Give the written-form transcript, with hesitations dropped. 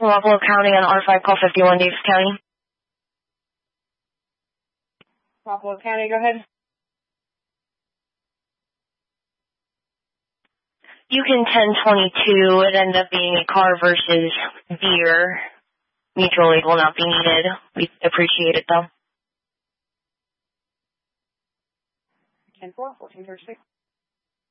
Buffalo County on R5, call 51 Davis County. Buffalo County, go ahead. You can 1022. It ended up being a car versus beer. Mutual aid will not be needed. We appreciate it, though. 10-4, 1436.